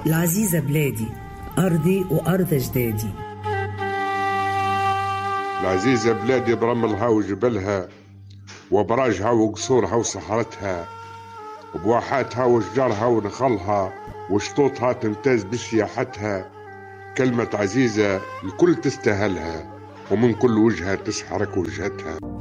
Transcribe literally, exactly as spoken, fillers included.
العزيزة بلادي، أرضي وأرض أجدادي. العزيزة بلادي برملها وجبلها وبراجها وقصورها وصحرتها، وبواحاتها وشجرها ونخلها وشطوطها تمتاز بسياحتها. كلمة عزيزة الكل تستاهلها، ومن كل وجهة تسحرك وجهتها.